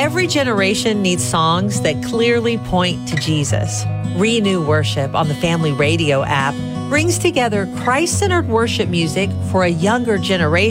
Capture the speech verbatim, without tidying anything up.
Every generation needs songs that clearly point to Jesus. Renew Worship on the Family Radio app brings together Christ-centered worship music for a younger generation